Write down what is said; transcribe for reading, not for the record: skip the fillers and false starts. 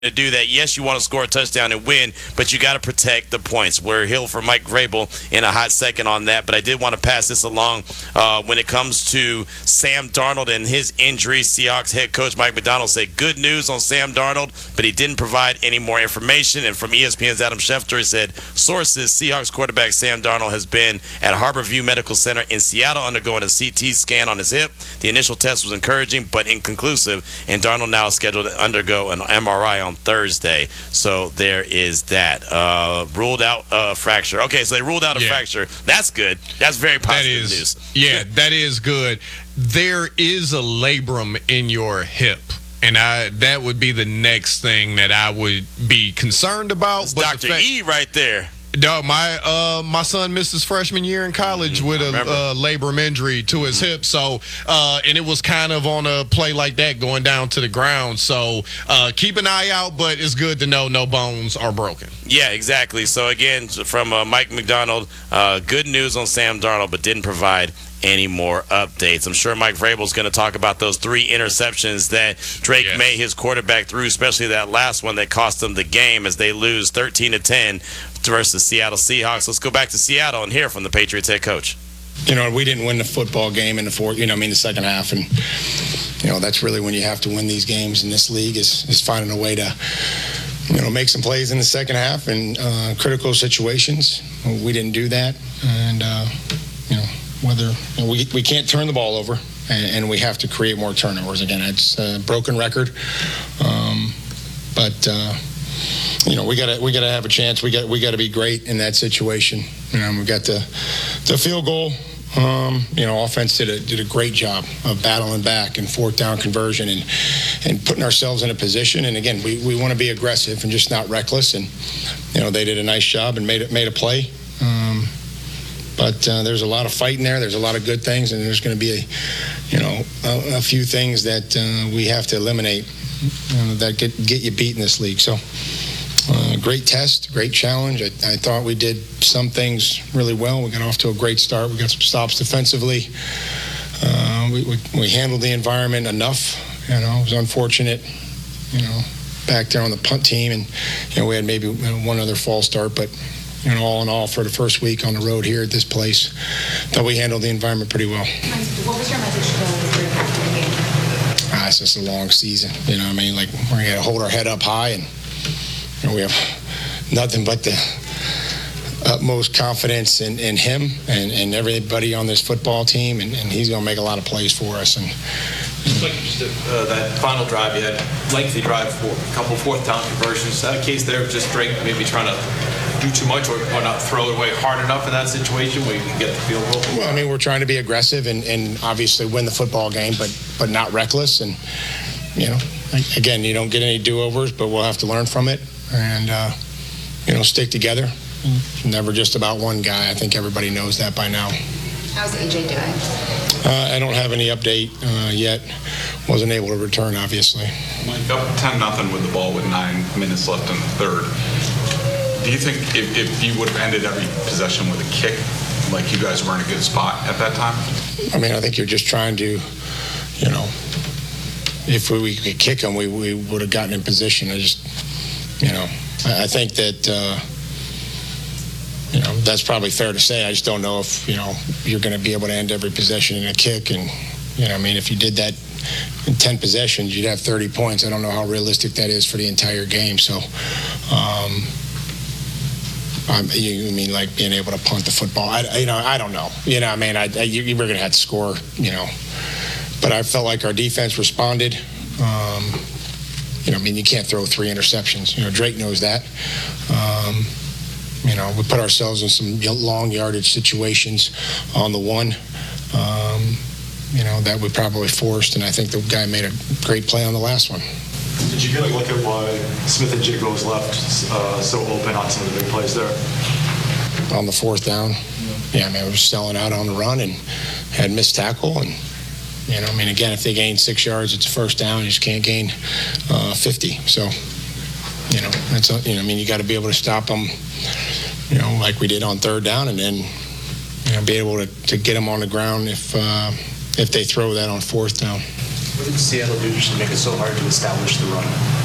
to do that. Yes, you want to score a touchdown and win, but you got to protect the points. We're here for Mike Vrabel in a hot second on that, but I did want to pass this along when it comes to Sam Darnold and his injury. Seahawks head coach Mike Macdonald said good news on Sam Darnold, but he didn't provide any more information. And from ESPN's Adam Schefter, he said sources, Seahawks quarterback Sam Darnold has been at Harborview Medical Center in Seattle undergoing a CT scan on his hip. The initial test was encouraging but inconclusive, and Darnold now is scheduled to undergo an MRI on Thursday. So there is that. Ruled out a fracture. Okay, so they ruled out a fracture. That's good. That's very positive news. Yeah, that is good. There is a labrum in your hip. And that would be the next thing that I would be concerned about. That's Dr. E right there. No, my son missed his freshman year in college with a labrum injury to his hip. So, and it was kind of on a play like that going down to the ground. So, keep an eye out, but it's good to know no bones are broken. Yeah, exactly. So, again, from Mike Macdonald, good news on Sam Darnold, but didn't provide any more updates. I'm sure Mike Vrabel is going to talk about those 3 interceptions that Drake May, his quarterback, threw, especially that last one that cost them the game as they lose 13-10 versus Seattle Seahawks. Let's go back to Seattle and hear from the Patriots head coach. We didn't win the football game in the the second half, and that's really when you have to win these games in this league is finding a way to make some plays in the second half in critical situations. We didn't do that, and whether we can't turn the ball over, and we have to create more turnovers. Again, it's a broken record, but we gotta have a chance. We got to be great in that situation. We got the field goal. Offense did a great job of battling back and fourth down conversion and putting ourselves in a position. And again, we want to be aggressive and just not reckless. And they did a nice job and made a play. But there's a lot of fight in there. There's a lot of good things, and there's going to be a few things that we have to eliminate that get you beat in this league. So great test, great challenge. I thought we did some things really well. We got off to a great start. We got some stops defensively. We handled the environment enough. It was unfortunate, back there on the punt team, and we had maybe one other false start, but. All in all, for the first week on the road here at this place, thought we handled the environment pretty well. What was your message to those who impact the game? It's just a long season. Like we're going to hold our head up high, and we have nothing but the utmost confidence in him and everybody on this football team, and he's going to make a lot of plays for us. And like that final drive, you had lengthy drive for a couple fourth down conversions. Is that a case there of just Drake maybe trying to do too much or not throw it away hard enough in that situation where you can get the field goal? Well, we're trying to be aggressive and obviously win the football game, but not reckless. And, again, you don't get any do-overs, but we'll have to learn from it and, stick together. It's never just about one guy. I think everybody knows that by now. How's AJ doing? I don't have any update yet. Wasn't able to return, obviously. Mike, up 10-0 with the ball with 9 minutes left in the third. Do you think if you would have ended every possession with a kick, like you guys were in a good spot at that time? I think you're just trying to, if we could kick them, we would have gotten in position. I think that, that's probably fair to say. I just don't know if, you're going to be able to end every possession in a kick. And, if you did that in 10 possessions, you'd have 30 points. I don't know how realistic that is for the entire game. So, you mean like being able to punt the football? I don't know. You were going to have to score. But I felt like our defense responded. You can't throw 3 interceptions. Drake knows that. We put ourselves in some long yardage situations on the one. That we probably forced, and I think the guy made a great play on the last one. Did you get a look at why Smith and Jigba was left so open on some of the big plays there? On the fourth down? Yeah, we were selling out on the run and had missed tackle. And, again, if they gain 6 yards, it's a first down. You just can't gain 50. So, that's, you got to be able to stop them, like we did on third down, and then, be able to get them on the ground if they throw that on fourth down. What did Seattle do to make it so hard to establish the run?